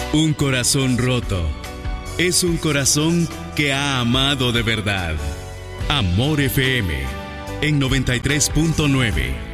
Un corazón roto es un corazón que ha amado de verdad. Amor FM en 93.9.